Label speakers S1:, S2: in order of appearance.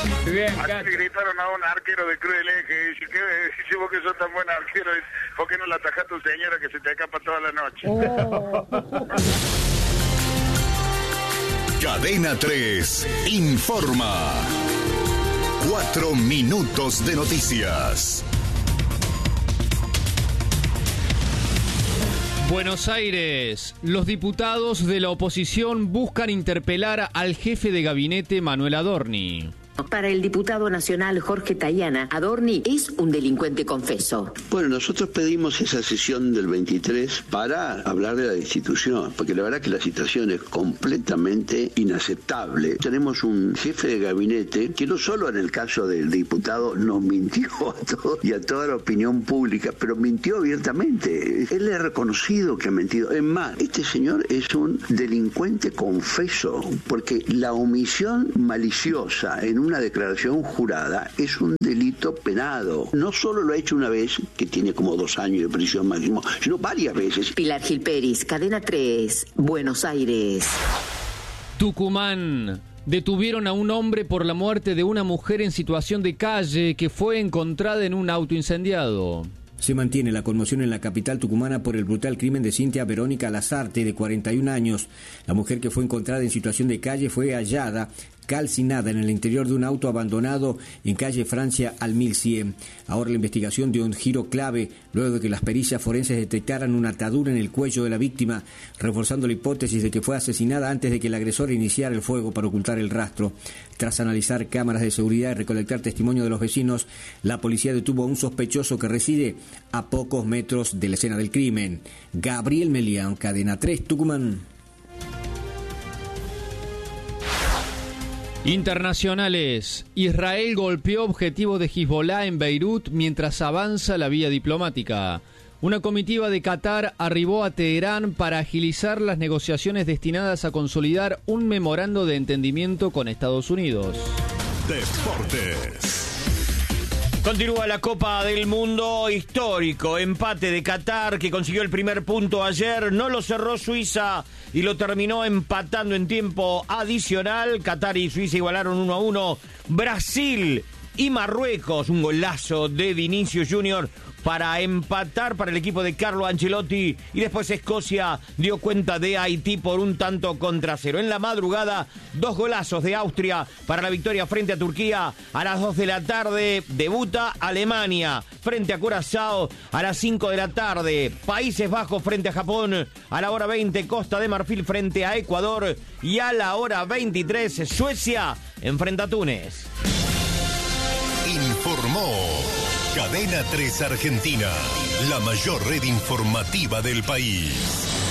S1: Bien,
S2: Así le gritaron a un arquero de Cruz del Eje. Dice, ¿qué vos que sos tan buen arquero? ¿Por qué no la atajás a tu señora que se te escapa toda la noche?
S3: Cadena 3 informa. 4 minutos de noticias.
S4: Buenos Aires. Los diputados de la oposición buscan interpelar al jefe de gabinete Manuel Adorni.
S5: Para el diputado nacional Jorge Tayana, Adorni es un delincuente confeso.
S6: Bueno, nosotros pedimos esa sesión del 23 para hablar de la destitución, porque la verdad que la situación es completamente inaceptable. Tenemos un jefe de gabinete que no solo en el caso del diputado nos mintió a todos y a toda la opinión pública, pero mintió abiertamente. Él es reconocido que ha mentido. Es más, este señor es un delincuente confeso, porque la omisión maliciosa en una declaración jurada es un delito penado. No solo lo ha hecho una vez, que tiene como 2 años de prisión máximo, sino varias veces.
S5: Pilar Gil Peris, Cadena 3, Buenos Aires.
S4: Tucumán. Detuvieron a un hombre por la muerte de una mujer en situación de calle que fue encontrada en un auto incendiado.
S7: Se mantiene la conmoción en la capital tucumana por el brutal crimen de Cintia Verónica Lazarte, de 41 años. La mujer que fue encontrada en situación de calle fue hallada calcinada en el interior de un auto abandonado en calle Francia al 1100. Ahora la investigación dio un giro clave luego de que las pericias forenses detectaran una atadura en el cuello de la víctima, reforzando la hipótesis de que fue asesinada antes de que el agresor iniciara el fuego para ocultar el rastro. Tras analizar cámaras de seguridad y recolectar testimonio de los vecinos, la policía detuvo a un sospechoso que reside a pocos metros de la escena del crimen. Gabriel Melián, Cadena 3, Tucumán.
S4: Internacionales. Israel golpeó objetivos de Hezbollah en Beirut mientras avanza la vía diplomática. Una comitiva de Qatar arribó a Teherán para agilizar las negociaciones destinadas a consolidar un memorando de entendimiento con Estados Unidos.
S3: Deportes.
S1: Continúa la Copa del Mundo, histórico empate de Qatar, que consiguió el primer punto ayer, no lo cerró Suiza y lo terminó empatando en tiempo adicional. Qatar y Suiza igualaron 1-1. Brasil y Marruecos, un golazo de Vinicius Junior para empatar para el equipo de Carlo Ancelotti, y después Escocia dio cuenta de Haití por 1-0. En la madrugada, 2 golazos de Austria para la victoria frente a Turquía. A las 2 de la tarde debuta Alemania frente a Curazao. A las 5 de la tarde, Países Bajos frente a Japón. A la hora 20, Costa de Marfil frente a Ecuador. Y a la hora 23, Suecia enfrenta a Túnez.
S3: Informó Cadena 3 Argentina, la mayor red informativa del país.